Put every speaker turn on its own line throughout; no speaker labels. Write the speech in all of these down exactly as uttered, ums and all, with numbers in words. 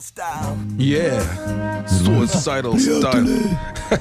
Yeah, suicidal style.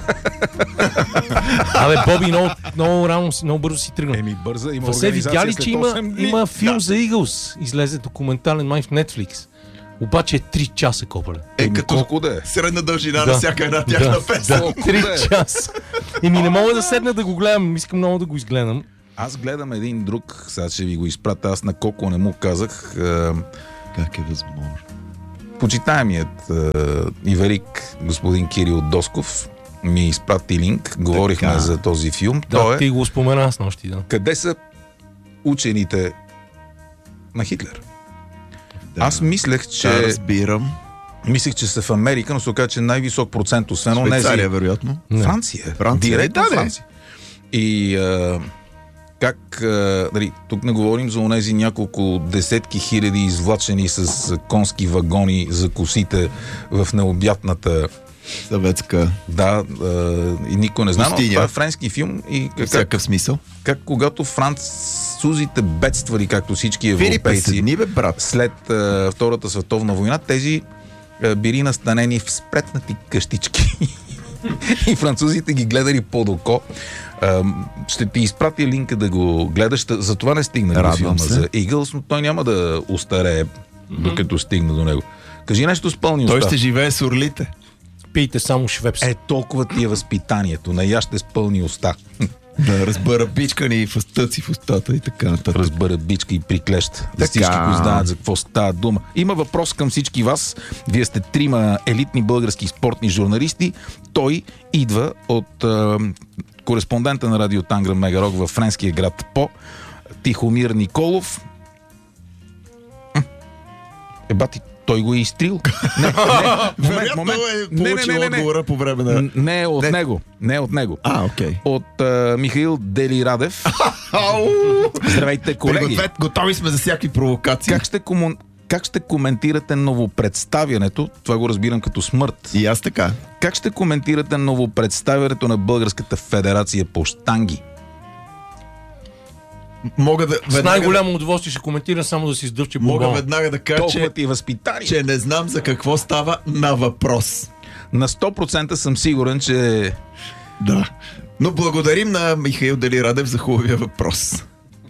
Абе, Боби, много, много рано, много бързо си тръгна.
Еми, бърза, има
Въсе, видя
организация
ли,
след
че има,
осем дни?
има филм
Да.
за Eagles? Излезе документален май в Netflix. Обаче е три часа, копале.
Е,
Еми,
като
колко да е?
средна дължина
Да.
на всяка една тяхна
Да,
песен.
да, три часа. Еми, не мога да седна да го гледам. Искам много да го изгледам.
Аз гледам един друг, сега ще ви го изпратя, аз на Коко не му казах. Е,
Как е възможно?
почитаемият е, и велик господин Кирил Досков ми изпрати линк, говорихме
Така.
за този филм.
Да,
Той е
ти го спомена аз нощи, да.
къде са учените на Хитлер.
Да.
Аз мислех, че
Да, разбирам.
мислех, че са в Америка, но се оказа, че най-висок процент, освен онези...
Швейцария, вероятно.
Не.
Франция.
Франция.
Директно
Да, да.
Франция. И а, как, а, нали, тук не говорим за онези няколко десетки хиляди извлачени с конски вагони за косите в необятната,
Съветска.
да, а, и никой не знае, но
Пустиня.
това е френски филм и как, как,
Всякакъв смисъл.
как когато французите бедствали, както всички
Филипе,
европейци,
седни, бе, брат.
след а, Втората световна война, тези а, били настанени в спретнати къщички. И французите ги гледали под око. А, ще ти изпратя линка да го гледаш. За това не стигна до
Радвам
филма
се.
за Eagles, но той няма да устарее, докато стигна до него. Кажи нещо с пълни
Той
уста.
ще живее с орлите.
Пийте само швепс.
Е, толкова ти е възпитанието. Не яще с пълни уста.
Да разбера бичкани в стъци в устата и така нататък.
Разбера бичка и приклещ. За
Така.
всички, които знаят за какво става дума. Има въпрос към всички вас. Вие сте трима елитни български спортни журналисти. Той идва от е, кореспондента на радио Тангра Мегарок във френския град По, Тихомир Николов. М. Е, бати, той го е изтрил. Не, не, момент,
Вероятно
момент.
е
Не, не,
получил
не, не, не.
отговора по време на...
Не е от
Не.
него. Не е от него.
А, окей.
От е, Михаил Дели Радев.
Ау!
Здравейте, колеги.
Пригответе, готови сме за всякакви провокации.
Как ще, кому... как ще коментирате новопредставянето? Това го разбирам като смърт.
И аз така.
Как ще коментирате новопредставянето на Българската федерация по щанги?
Мога да...
С
веднага-
най-голямо удоволствие ще коментира, само да си издъвче
Мога
бомбона.
веднага да кажа,
Толкова
че,
ти е възпитание.
че не знам за какво става на въпрос.
На сто процента съм сигурен, че
Да. Но благодарим на Михаил Дели Радев за хубавия въпрос.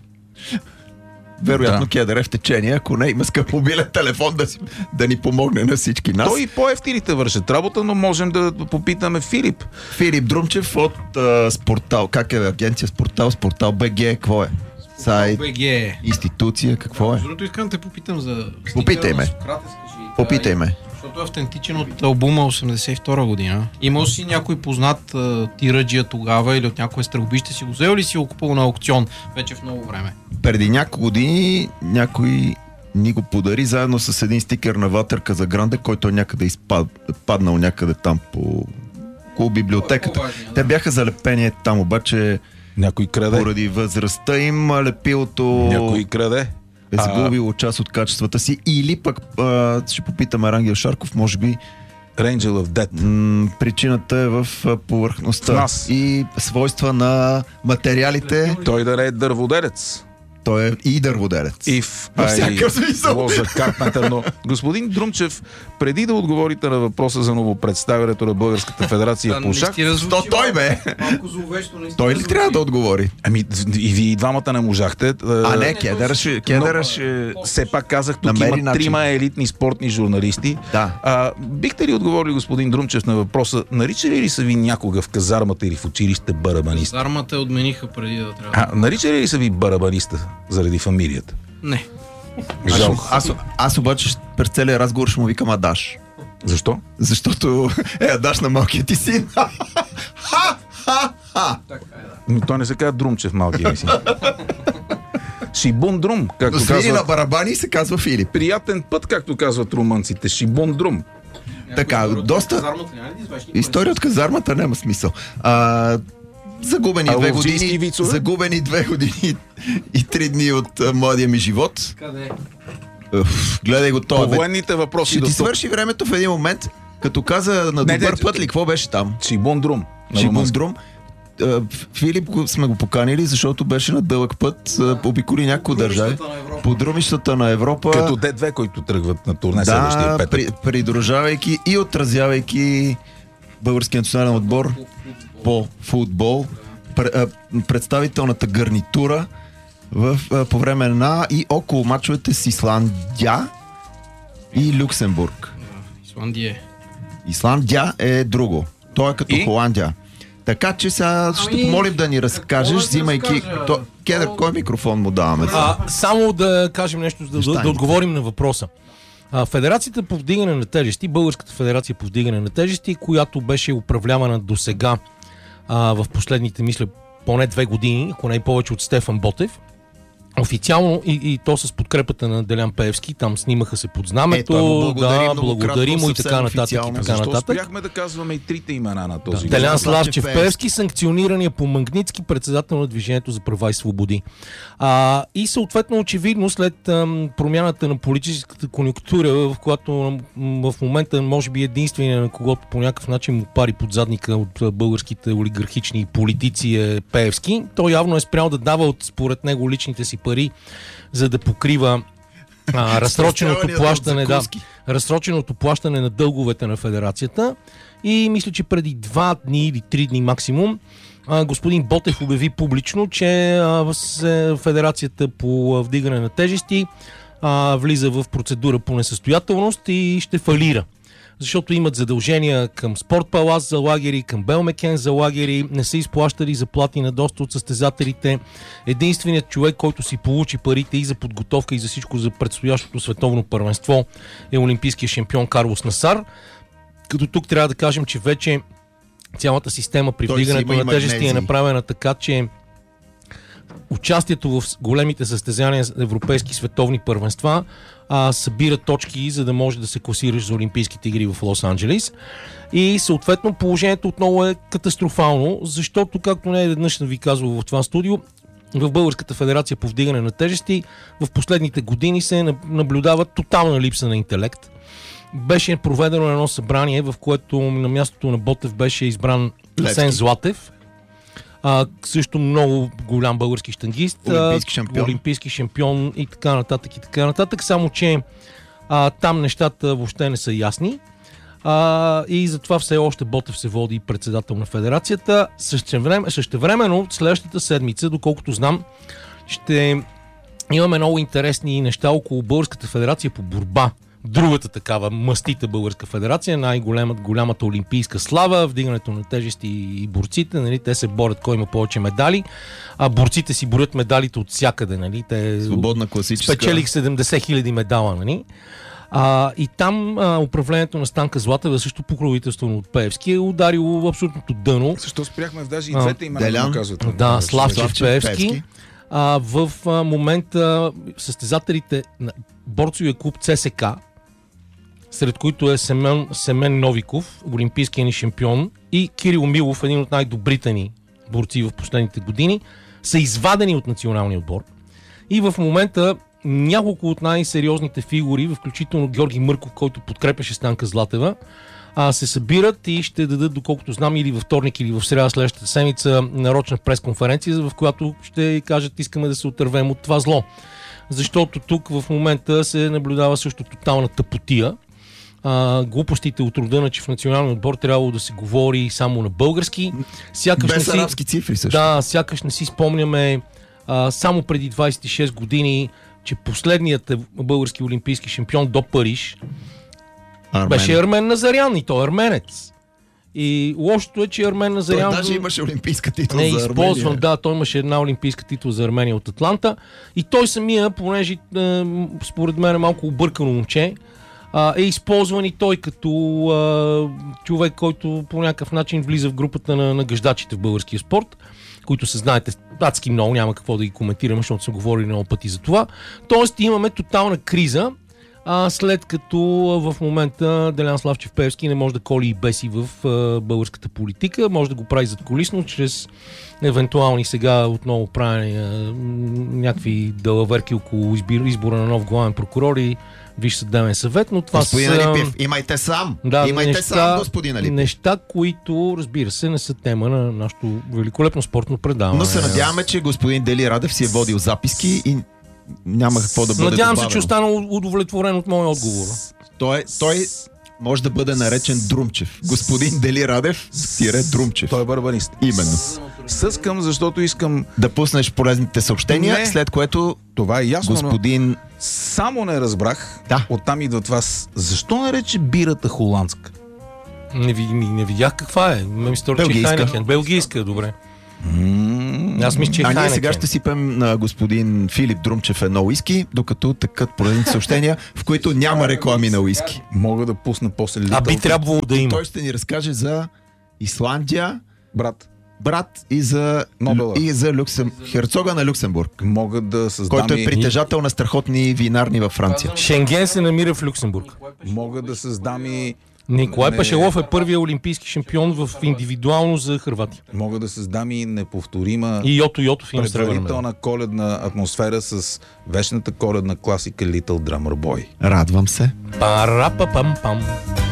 Вероятно
Да.
Кедър е в течение, ако не има скъп мобилен телефон да, си, да ни помогне на всички нас.
той и по-ефтините вършат работа, но можем да попитаме Филип.
Филип Друмчев от а, Спортал. Как е агенция Спортал? Спортал БГ, какво е? Сайт,
БГ.
институция, какво е?
Между другото искам да те попитам за...
Попитай ме.
стикера на Сократе, скажи.
Попитай ме.
Защото е автентичен от албума осемдесет и втора година. Имал си някой познат а, тираджия тогава или от някое стрелбище си го взел или си го купил на аукцион вече в много време?
Преди няколко години някой ни го подари заедно с един стикер на Ватерка за Гранде, който е някъде изпад, паднал някъде там по около библиотеката.
По-важния,
Те
да.
бяха залепени там, обаче
Някой краде.
поради възрастта им лепилото
Някой краде.
е загубило част от качествата си. Или пък а, ще попитаме Рангел Шарков, може би
Angel of Death.
м- причината е в а, повърхността
В нас.
и свойства на материалите.
Той да не е дърводелец.
Той е и дърводелец.
If
Във всякакъв
I
смисъл.
was a carpenter, но господин Друмчев, преди да отговорите на въпроса за новопредставянето на Българската федерация по шах,
То той бе!
Малко зловещо, наистина.
Той ли трябва да отговори?
ами и вие и двамата не можахте.
А не, Кедър ще... Кедър ще...
Все пак казах, тук
Намери
има
начин.
трима елитни спортни журналисти.
Да.
А, бихте ли отговорили, господин Друмчев, на въпроса, наричали ли са ви някога в казармата или в училище барабанист?
Зармата отмениха преди да трябва.
А, наричали ли са ви барабаниста заради фамилията?
Не.
Жалко.
Аз, аз обаче през целия разговор ще му викам Адаш.
Защо?
Защото е Адаш на малкият ти син. Ха-ха-ха!
Ами, той не се казва Друмчев, малкия ми си. Шибун Друм, както
Но свири на
казват.
барабани и се казва Филип.
Приятен път, както казват румънците. Шибун Друм.
Така, доста... История от казармата няма смисъл. А, загубени
А
две
ловджийски
години.
вицове?
Загубени две години и три дни от а, младия ми живот.
Къде?
Уф, гледай го
По
това. бе.
военните въпроси
Ще
до
ти
стоп.
свърши времето в един момент, като каза на
Не,
добър
не,
път ли, какво беше там?
Шибун Друм. на румънски.
Шибундрум. Филип го, сме го поканили, защото беше на дълъг път, а, обиколи няколко държави. по друмищата на Европа.
Като Д две, които тръгват на турне следващия
Да,
петък.
при, придружавайки и отразявайки българския национален отбор по футбол, пр- а, представителната гарнитура в, а, по време на и около мачовете с Исландия и Люксембург.
Исландия.
Исландия е друго. То е като
И?
Холандия. Така че сега ще
Ами,
помолим да ни разкажеш,
да
взимайки...
разкажа?
То, Кедър, кой микрофон му даваме?
А, само да кажем нещо, за да, да,
Неща
да
ни.
отговорим на въпроса. А, Федерацията по вдигане на тежести, Българската федерация по вдигане на тежести, която беше управлявана до сега в последните, мисля, поне две години, ако не и повече от Стефан Ботев, официално и, и то с подкрепата на Делян Пеевски, там снимаха се под знамето,
Ето, му благодарим
да,
многократно,
благодарим му и
съвсем
така нататък. И
официално.
така
Защо
нататък.
спряхме да казваме и трите имена на този
Делян
Делян
Славчев
Славчев
Пеевски, санкционирания по Магнитски, председател на Движението за права и свободи. А, и съответно, очевидно, след ам, промяната на политическата конюнктура, в която ам, в момента може би единствения, на когото по някакъв начин му пари под задника от а, българските олигархични политици е Пеевски, той явно е спрял да дава от, според него, личните си пари, за да покрива а, разсроченото плащане, да, разсроченото плащане на дълговете на федерацията. И мисля, че преди два дни или три дни максимум а, господин Ботев обяви публично, че а, с, федерацията по вдигане на тежести а, влиза в процедура по несъстоятелност и ще фалира. Защото имат задължения към Спортпалас за лагери, към Белмекен за лагери, не са изплащали заплати на доста от състезателите. Единственият човек, който си получи парите и за подготовка, и за всичко за предстоящото световно първенство, е олимпийския шампион Карлос Насар. Като тук трябва да кажем, че вече цялата система при
Той
вдигането
си има
на тежести е
магнезии.
направена така, че участието в големите състезания за европейски световни първенства а, събира точки, за да може да се класираш за Олимпийските игри в Лос-Анджелис. И съответно положението отново е катастрофално, защото, както не веднъж ви казвал в това студио, в Българската федерация по вдигане на тежести в последните години се наблюдава тотална липса на интелект. Беше проведено едно събрание, в което на мястото на Ботев беше избран Асен Златев. А, също много голям български щангист,
Олимпийски шампион.
олимпийски шампион и така нататък и така нататък, само че а, там нещата въобще не са ясни а, и затова все още Ботев се води председател на федерацията. Същевременно, същевременно следващата седмица, доколкото знам, ще имаме много интересни неща около Българската федерация по борба. Другата такава мастита българска федерация, най-голямата голямата олимпийска слава, вдигането на тежести и борците, нали, те се борят кой има повече медали, а борците си борят медалите от всякъде, нали, те
Свободна класическа.
спечелих седемдесет хиляди медала, нали. А, и там а, управлението на Станка Златева, също покровителство от Пеевски, е ударило в абсолютното дъно.
Защо спряхме в даже и
А,
двете имена
Делян?
да казват?
Да, Славчев
Славчев
Пеевски.
Пеевски.
А, в а, момента състезателите на борцовия клуб ЦСК, сред които е Семен, Семен Новиков, олимпийския ни шампион, и Кирил Милов, един от най-добрите ни борци в последните години, са извадени от националния отбор. И в момента няколко от най-сериозните фигури, включително Георги Мърков, който подкрепяше Станка Златева, а, се събират и ще дадат, доколкото знам, или във вторник, или в сряда следващата седмица нарочна пресконференция, в която ще кажат, искаме да се отървем от това зло. Защото тук в момента се наблюдава също тотална тъпотия. А, глупостите от рода на, че в националния отбор трябвало да се говори само на български. Сякаш
Без
не си,
арабски цифри също.
да, сякаш не си спомняме а, само преди двайсет и шест години, че последният български олимпийски шампион до Париж
Армен.
беше Армен Назарян, и той е арменец. И лошото е, че Армен
Той
Назарян
даже имаше олимпийска титла
не е
за
използван.
Армения.
Да, той имаше една олимпийска титла за Армения от Атланта. И той самия, понеже е, според мен е малко объркано момче, а, е използван и той като а, човек, който по някакъв начин влиза в групата на, на гъждачите в българския спорт, които се знаете адски много, няма какво да ги коментираме, защото са говорили много пъти за това. Тоест имаме тотална криза, а, след като в момента Делян Славчев Пеевски не може да коли и беси в а, българската политика, може да го прави задкулисно, чрез евентуални сега отново правени а, някакви далаверки около избир, избора на нов главен прокурор и Висш съдебен съвет, но това
Господин
са...
Алипиев, имайте сам.
Да,
имайте
неща,
сам, господин Алипиев.
неща, които, разбира се, не са тема на нашето великолепно спортно предаване.
Но се надяваме, че господин Дели Радев си е водил записки и няма какво да бъде
Надявам се,
добавено.
че останал удовлетворен от моя отговор.
Той, той може да бъде наречен Друмчев. Господин Дели Радев, тире Друмчев.
Той е барабанист.
Именно.
Съскам, защото искам...
Да пуснеш полезните съобщения,
Не.
след което
Това е ясно,
господин...
но само не разбрах.
Да.
Оттам идва това. с- Защо нарече бирата холандска?
Не, ви, не видях каква е. Ме ми стори, че
Белгийска.
Хайнекен. Белгийска, добре. Аз мисля, че е
А ние
Хайнекен.
сега ще сипем на господин Филип Друмчев едно уиски, докато тъкат полезните съобщения, в които няма реклами на уиски.
Мога да пусна после
А би
Литъл.
трябвало да има.
Той ще ни разкаже за Исландия,
Брат,
брат и за,
Нобела.
и за Люксем... херцога на Люксембург,
мога да създам
който е
и...
притежател на страхотни винарни във Франция.
Шенген се намира в Люксембург.
Мога да създам и...
Николай
Не.
Пашелов е първият олимпийски шампион в индивидуално за Хърватия.
Мога да създам и неповторима
И Йото Йотов има сребърна медал.
предварителна коледна атмосфера с вечната коледна класика Little Drummer Boy.
Радвам се.
Пара-па-пам-пам.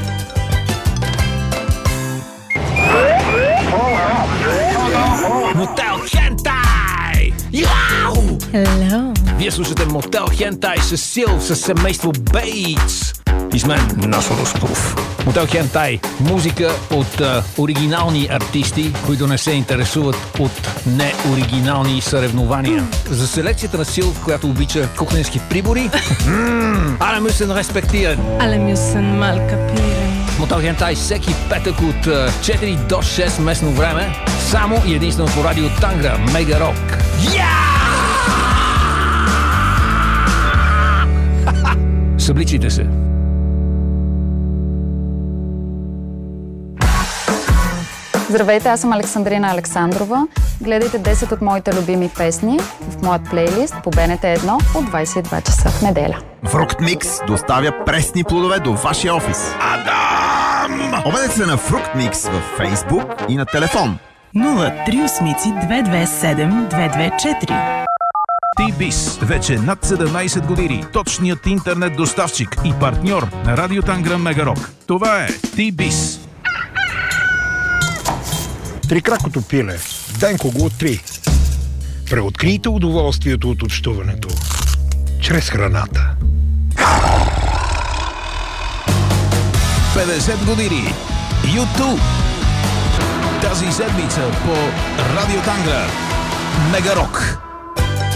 Мотел Хентай! Яу!
Hello.
Вие слушате Мотел Хентай с Сил, с семейство Бейтс. И с мен Насо Русков. Мотел Хентай. Музика от а, оригинални артисти, които не се интересуват от неоригинални съревнования. За селекцията на Сил, която обича кухненски прибори. Але мюсен респектиран.
Alle müssen mal kapieren.
Мотел Хентай всеки петък от а, четири до шест местно време. Само и единствено по радио Тангра, Мега Рок. Събличите се.
Здравейте, аз съм Александрина Александрова. Гледайте десет от моите любими песни в моят плейлист по Б Н Т едно от двадесет и два часа в неделя.
Фрукт Микс доставя пресни плодове до вашия офис. Адам! Обадете се на Фрукт Микс във Фейсбук и на телефон.
нула три осмици две две седем две две четири.
T-Biz. Вече над седемнадесет години. Точният интернет доставчик и партньор на Радио Тангра Мегарок. Това е T-Biz.
Трикракото пиле. Денко го три. Преоткрийте удоволствието от общуването чрез храната.
петдесет години. YouTube. Тази седмица по Радио Тангра Мегарок.